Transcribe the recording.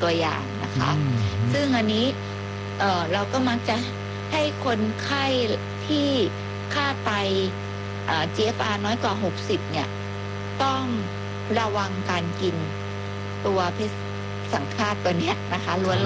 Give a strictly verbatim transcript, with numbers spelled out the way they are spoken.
ตัวอย่างนะคะซึ่งอันนี้เอ่อเราก็มักจะให้คนไข้ที่ค่าไตเอ่อ จี เอฟ อาร์ น้อยกว่าหกสิบเนี่ยต้องระวังการกินตัวเพชรสังฆาตตัวเนี้ยนะคะล้วน